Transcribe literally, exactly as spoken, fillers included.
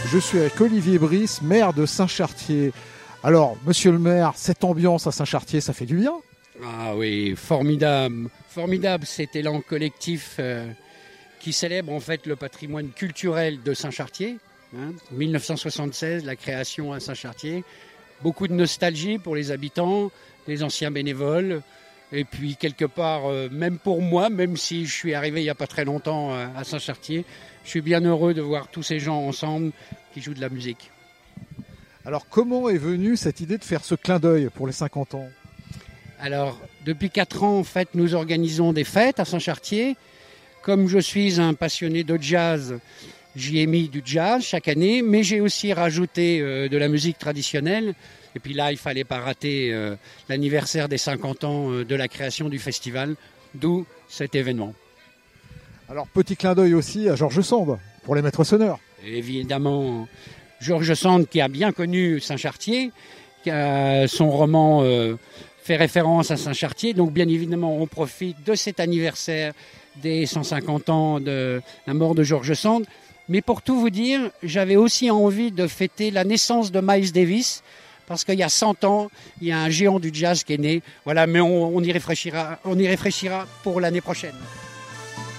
Je suis avec Olivier Brice, maire de Saint-Chartier. Alors, monsieur le maire, cette ambiance à Saint-Chartier, ça fait du bien? Ah oui, formidable. Formidable cet élan collectif euh, qui célèbre en fait le patrimoine culturel de Saint-Chartier. Hein, dix-neuf cent soixante-seize, la création à Saint-Chartier. Beaucoup de nostalgie pour les habitants, les anciens bénévoles. Et puis quelque part, euh, même pour moi, même si je suis arrivé il n'y a pas très longtemps euh, à Saint-Chartier, je suis bien heureux de voir tous ces gens ensemble qui jouent de la musique. Alors, comment est venue cette idée de faire ce clin d'œil pour les cinquante ans? Alors, depuis quatre ans, en fait, nous organisons des fêtes à Saint-Chartier. Comme je suis un passionné de jazz, j'y ai mis du jazz chaque année, mais j'ai aussi rajouté euh, de la musique traditionnelle. Et puis là, il ne fallait pas rater euh, l'anniversaire des cinquante ans euh, de la création du festival, d'où cet événement. Alors, petit clin d'œil aussi à Georges Sand, pour les maîtres sonneurs. Évidemment, Georges Sand, qui a bien connu Saint-Chartier, qui a son roman euh, fait référence à Saint-Chartier. Donc, bien évidemment, on profite de cet anniversaire des cent cinquante ans de la mort de Georges Sand. Mais pour tout vous dire, j'avais aussi envie de fêter la naissance de Miles Davis, parce qu'il y a cent ans, il y a un géant du jazz qui est né. Voilà, mais on, on y réfléchira, on y réfléchira pour l'année prochaine.